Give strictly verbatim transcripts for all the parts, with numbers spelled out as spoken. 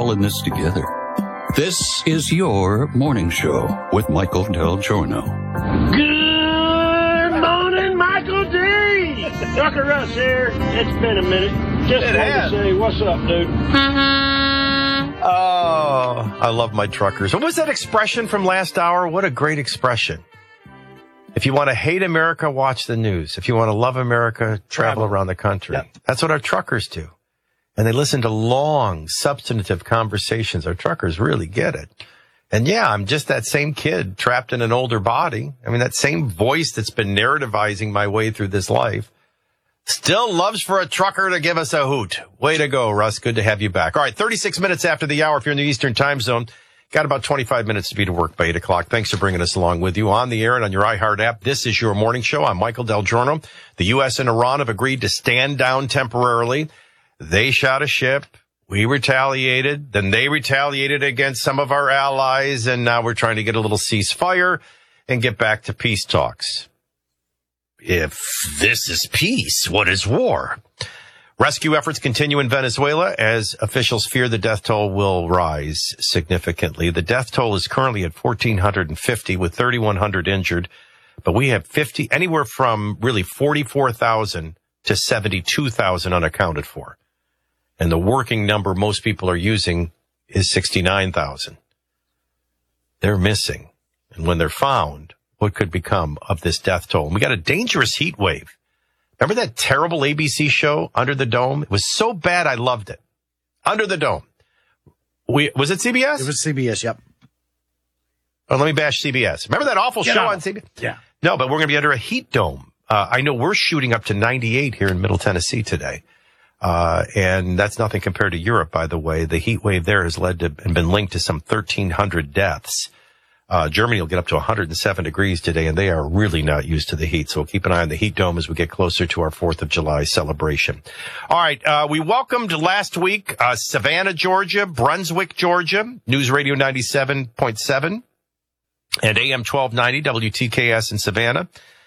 all in this together. This is your morning show with Michael Del Giorno. Good morning, Michael D. Tucker Russ here. It's been a minute. Just It wanted has. to say, what's up, dude? Oh, I love my truckers. What was that expression from last hour? What a great expression. If you want to hate America, watch the news. If you want to love America, travel, travel. around the country. Yep. That's what our truckers do. And they listen to long, substantive conversations. Our truckers really get it. And yeah, I'm just that same kid trapped in an older body. I mean, that same voice that's been narrativizing my way through this life still loves for a trucker to give us a hoot. Way to go, Russ. Good to have you back. All right, thirty-six minutes after the hour if you're in the Eastern time zone. Got about twenty-five minutes to be to work by eight o'clock. Thanks for bringing us along with you on the air and on your iHeart app. This is your morning show. I'm Michael Del Giorno. The U S and Iran have agreed to stand down temporarily. They shot a ship. We retaliated. Then they retaliated against some of our allies. And now we're trying to get a little ceasefire and get back to peace talks. If this is peace, what is war? Rescue efforts continue in Venezuela as officials fear the death toll will rise significantly. The death toll is currently at one thousand four hundred fifty with three thousand one hundred injured, but we have fifty, anywhere from really forty-four thousand to seventy-two thousand unaccounted for. And the working number most people are using is sixty-nine thousand. They're missing. And when they're found, what could become of this death toll? And we got a dangerous heat wave. Remember that terrible A B C show, Under the Dome? It was so bad I loved it. Under the Dome. We, was it C B S? It was C B S, yep. Oh, let me bash C B S. Remember that awful Get show out. on C B S? Yeah. No, but we're going to be under a heat dome. Uh, I know we're shooting up to ninety-eight here in Middle Tennessee today. Uh, and that's nothing compared to Europe, by the way. The heat wave there has led to and been linked to some thirteen hundred deaths. Uh, Germany will get up to one hundred seven degrees today, and they are really not used to the heat. So we'll keep an eye on the heat dome as we get closer to our fourth of July celebration. All right. Uh, we welcomed last week, uh, Savannah, Georgia, Brunswick, Georgia, News Radio ninety-seven point seven and A M twelve ninety W T K S in Savannah.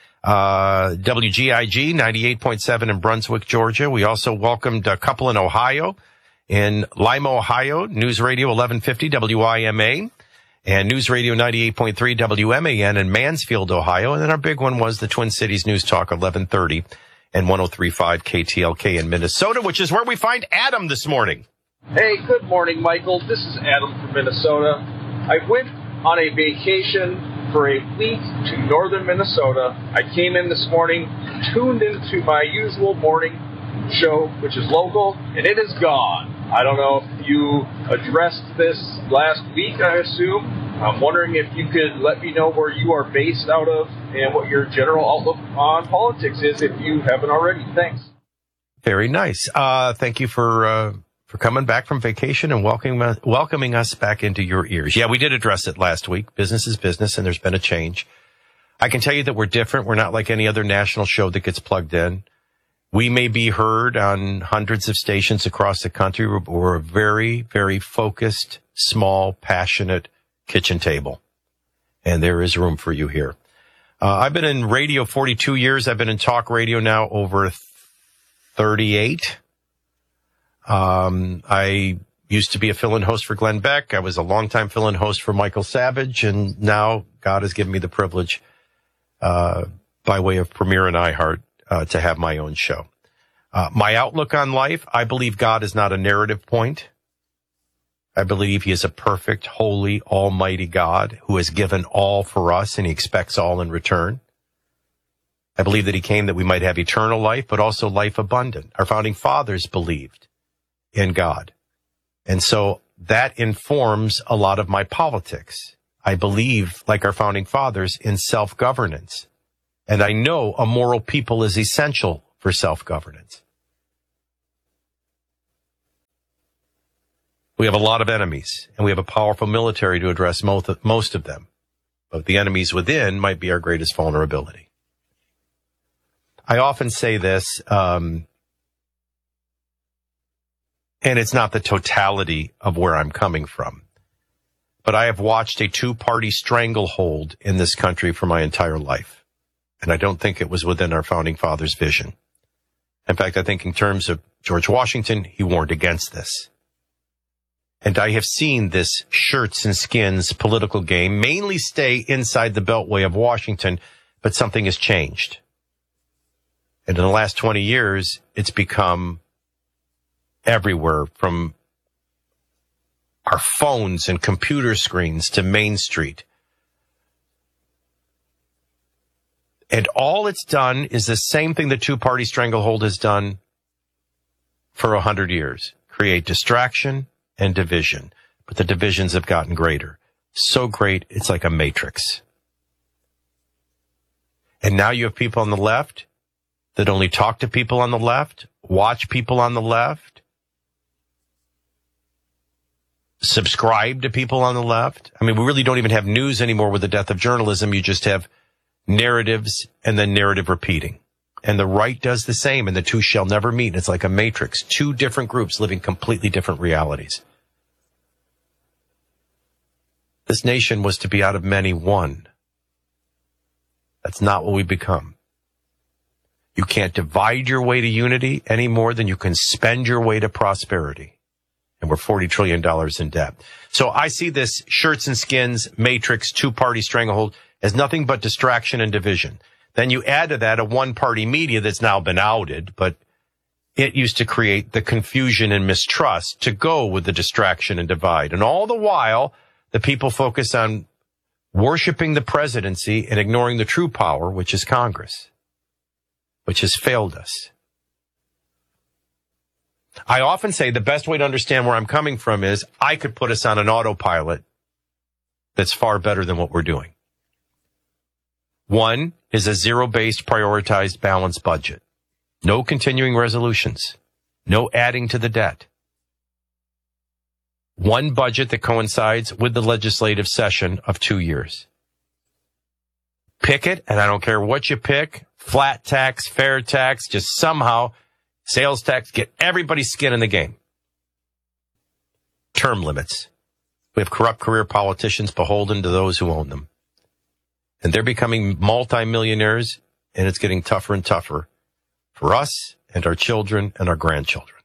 Uh, W G I G ninety-eight point seven in Brunswick, Georgia. We also welcomed a couple in Ohio, in Lima, Ohio, News Radio eleven fifty W I M A. And News Radio ninety-eight point three W M A N in Mansfield, Ohio. And then our big one was the Twin Cities News Talk eleven thirty and one oh three point five K T L K in Minnesota, which is where we find Adam this morning. Hey, good morning, Michael. This is Adam from Minnesota. I went on a vacation for a week to northern Minnesota. I came in this morning, tuned into my usual morning show, which is local, and it is gone. I don't know if you addressed this last week, I assume. I'm wondering if you could let me know where you are based out of and what your general outlook on politics is, if you haven't already. Thanks. Very nice. Uh, thank you for uh, for coming back from vacation and welcoming, welcoming us back into your ears. Yeah, we did address it last week. Business is business, and there's been a change. I can tell you that we're different. We're not like any other national show that gets plugged in. We may be heard on hundreds of stations across the country. We're a very, very focused, small, passionate kitchen table. And there is room for you here. Uh, I've been in radio forty-two years. I've been in talk radio now over thirty-eight. Um, I used to be a fill-in host for Glenn Beck. I was a longtime fill-in host for Michael Savage. And now God has given me the privilege, uh, by way of Premier and iHeart, Uh, to have my own show. Uh, my outlook on life, I believe God is not a narrative point. I believe he is a perfect, holy, almighty God who has given all for us and he expects all in return. I believe that he came that we might have eternal life, but also life abundant. Our founding fathers believed in God. And so that informs a lot of my politics. I believe, like our founding fathers, in self-governance. And I know a moral people is essential for self-governance. We have a lot of enemies, and we have a powerful military to address most of, most of them. But the enemies within might be our greatest vulnerability. I often say this, um, and it's not the totality of where I'm coming from, but I have watched a two-party stranglehold in this country for my entire life. And I don't think it was within our founding fathers' vision. In fact, I think in terms of George Washington, he warned against this. And I have seen this shirts and skins political game mainly stay inside the beltway of Washington, but something has changed. And in the last twenty years, it's become everywhere, from our phones and computer screens to Main Street. And all it's done is the same thing the two-party stranglehold has done for a hundred years. Create distraction and division. But the divisions have gotten greater. So great, it's like a matrix. And now you have people on the left that only talk to people on the left, watch people on the left, subscribe to people on the left. I mean, we really don't even have news anymore with the death of journalism. You just have narratives and then narrative repeating. And the right does the same, and the two shall never meet. It's like a matrix, two different groups living completely different realities. This nation was to be out of many one. That's not what we've become. You can't divide your way to unity any more than you can spend your way to prosperity. And we're forty trillion dollars in debt. So I see this shirts and skins, matrix, two-party stranglehold as nothing but distraction and division. Then you add to that a one-party media that's now been outed, but it used to create the confusion and mistrust to go with the distraction and divide. And all the while, the people focus on worshiping the presidency and ignoring the true power, which is Congress, which has failed us. I often say the best way to understand where I'm coming from is I could put us on an autopilot that's far better than what we're doing. One is a zero-based, prioritized, balanced budget. No continuing resolutions. No adding to the debt. One budget that coincides with the legislative session of two years. Pick it, and I don't care what you pick, flat tax, fair tax, just somehow, sales tax, get everybody's skin in the game. Term limits. We have corrupt career politicians beholden to those who own them. And they're becoming multimillionaires, and it's getting tougher and tougher for us and our children and our grandchildren.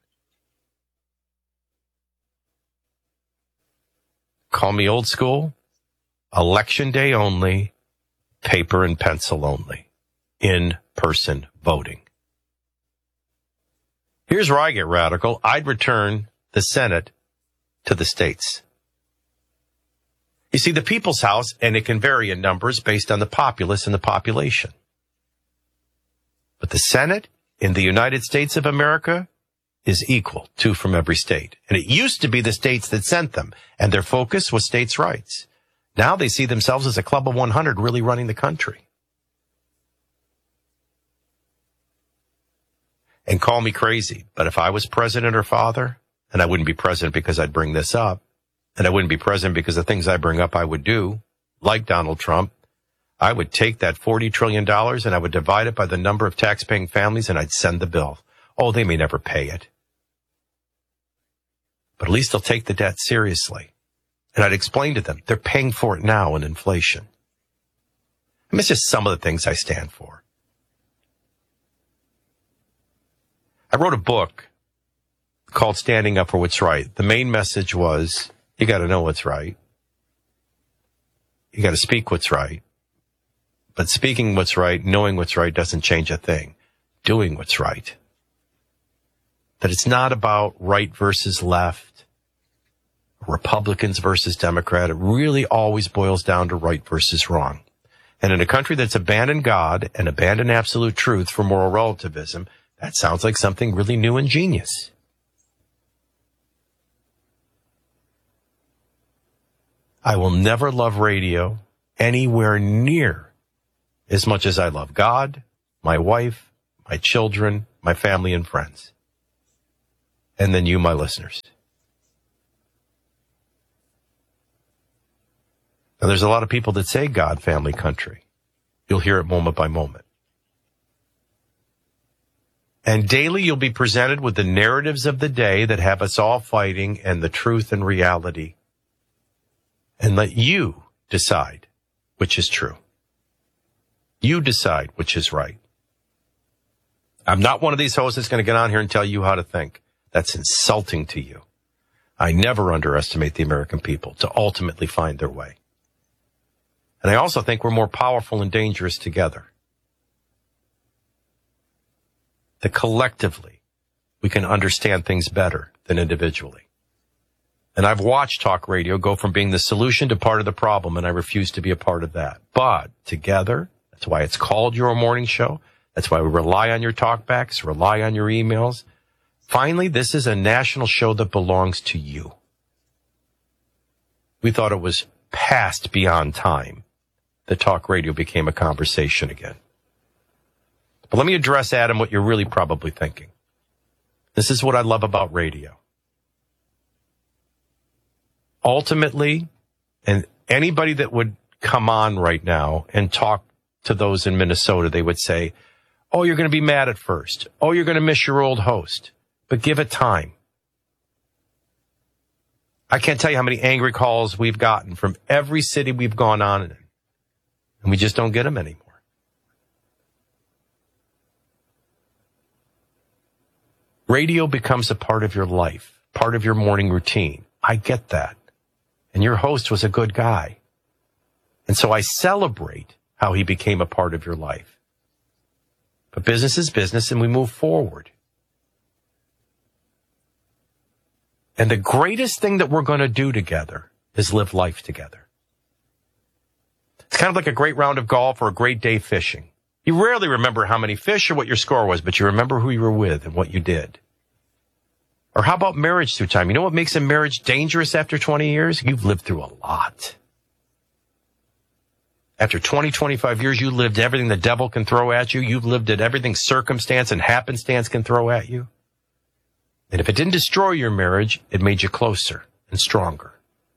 Call me old school. Election day only, paper and pencil only, in-person voting. Here's where I get radical. I'd return the Senate to the states. You see, the People's House, and it can vary in numbers based on the populace and the population. But the Senate in the United States of America is equal, two from every state. And it used to be the states that sent them, and their focus was states' rights. Now they see themselves as a club of one hundred really running the country. And call me crazy, but if I was president or father, and I wouldn't be president because I'd bring this up, and I wouldn't be president because the things I bring up I would do, like Donald Trump, I would take that forty trillion dollars and I would divide it by the number of tax-paying families and I'd send the bill. Oh, they may never pay it. But at least they'll take the debt seriously. And I'd explain to them, they're paying for it now in inflation. I mean, it's just some of the things I stand for. I wrote a book called Standing Up for What's Right. The main message was, you got to know what's right. You got to speak what's right. But speaking what's right, knowing what's right doesn't change a thing. Doing what's right. That it's not about right versus left, Republicans versus Democrat. It really always boils down to right versus wrong. And in a country that's abandoned God and abandoned absolute truth for moral relativism, that sounds like something really new and genius. I will never love radio anywhere near as much as I love God, my wife, my children, my family and friends. And then you, my listeners. Now, there's a lot of people that say God, family, country. You'll hear it moment by moment. And daily you'll be presented with the narratives of the day that have us all fighting and the truth and reality. And let you decide which is true. You decide which is right. I'm not one of these hosts that's going to get on here and tell you how to think. That's insulting to you. I never underestimate the American people to ultimately find their way. And I also think we're more powerful and dangerous together. That collectively, we can understand things better than individually. And I've watched talk radio go from being the solution to part of the problem, and I refuse to be a part of that. But together, that's why it's called Your Morning Show. That's why we rely on your talkbacks, rely on your emails. Finally, this is a national show that belongs to you. We thought it was past beyond time that talk radio became a conversation again. But let me address, Adam, what you're really probably thinking. This is what I love about radio. Ultimately, and anybody that would come on right now and talk to those in Minnesota, they would say, oh, you're going to be mad at first. Oh, you're going to miss your old host. But give it time. I can't tell you how many angry calls we've gotten from every city we've gone on in, and we just don't get them anymore. Radio becomes a part of your life, part of your morning routine. I get that. And your host was a good guy. And so I celebrate how he became a part of your life. But business is business, and we move forward. And the greatest thing that we're going to do together is live life together. It's kind of like a great round of golf or a great day fishing. You rarely remember how many fish or what your score was, but you remember who you were with and what you did. Or how about marriage through time? You know what makes a marriage dangerous after twenty years? You've lived through a lot. After twenty, twenty-five years, you lived everything the devil can throw at you. You've lived at everything circumstance and happenstance can throw at you. And if it didn't destroy your marriage, it made you closer and stronger.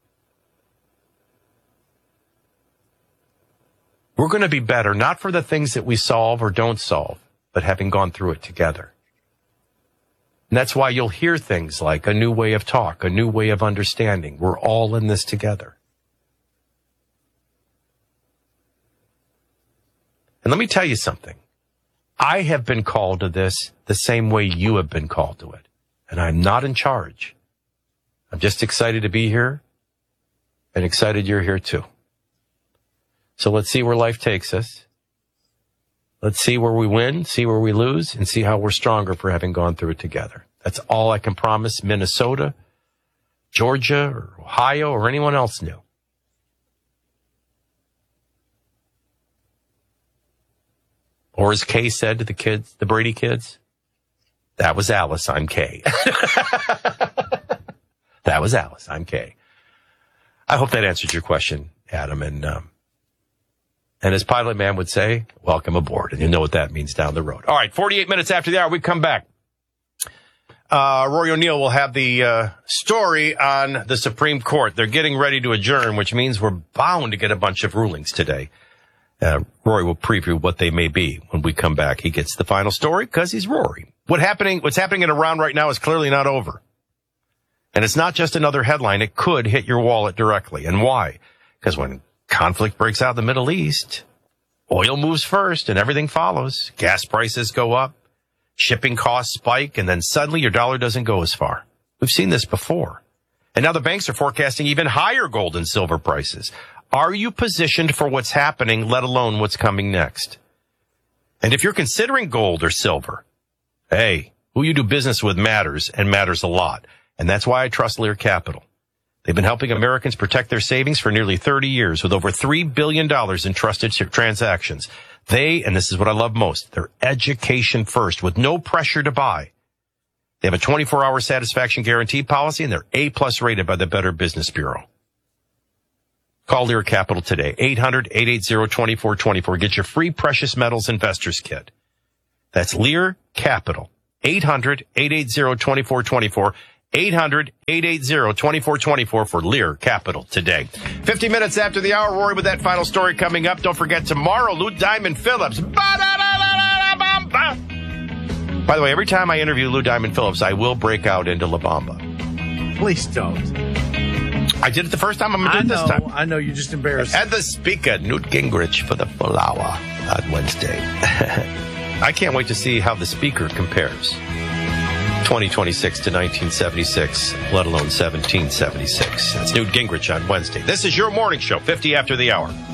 We're going to be better, not for the things that we solve or don't solve, but having gone through it together. And that's why you'll hear things like a new way of talk, a new way of understanding. We're all in this together. And let me tell you something. I have been called to this the same way you have been called to it. And I'm not in charge. I'm just excited to be here and excited you're here too. So let's see where life takes us. Let's see where we win, see where we lose, and see how we're stronger for having gone through it together. That's all I can promise Minnesota, Georgia, or Ohio, or anyone else new. Or as Kay said to the kids, the Brady kids, that was Alice, I'm Kay. That was Alice, I'm Kay. I hope that answered your question, Adam. And um, and as Pilot Man would say, welcome aboard. And you know what that means down the road. All right, forty-eight minutes after the hour, we come back. Uh, Rory O'Neill will have the uh, story on the Supreme Court. They're getting ready to adjourn, which means we're bound to get a bunch of rulings today. Uh, Rory will preview what they may be when we come back. He gets the final story because he's Rory. What happening, what's happening in Iran right now is clearly not over. And it's not just another headline. It could hit your wallet directly. And why? Because when conflict breaks out in the Middle East, oil moves first and everything follows. Gas prices go up, shipping costs spike, and then suddenly your dollar doesn't go as far. We've seen this before. And now the banks are forecasting even higher gold and silver prices. Are you positioned for what's happening, let alone what's coming next? And if you're considering gold or silver, hey, who you do business with matters, and matters a lot. And that's why I trust Lear Capital. They've been helping Americans protect their savings for nearly thirty years with over three billion dollars in trusted transactions. They, and this is what I love most, they're education first with no pressure to buy. They have a twenty-four hour satisfaction guarantee policy, and they're A-plus rated by the Better Business Bureau. Call Lear Capital today, eight hundred, eight eight zero, two four two four. Get your free Precious Metals Investors Kit. That's Lear Capital, eight hundred, eight eight zero, two four two four, eight hundred, eight eight zero, two four two four for Lear Capital today. fifty minutes after the hour, Rory with that final story coming up. Don't forget tomorrow, Lou Diamond Phillips. By the way, every time I interview Lou Diamond Phillips, I will break out into La Bamba. Please don't. I did it the first time. I'm going to do it this time. I know. You're just embarrassed. And the speaker, Newt Gingrich, for the full hour on Wednesday. I can't wait to see how the speaker compares. twenty twenty-six to nineteen seventy-six, let alone seventeen seventy-six. That's Newt Gingrich on Wednesday. This is your morning show, fifty after the hour.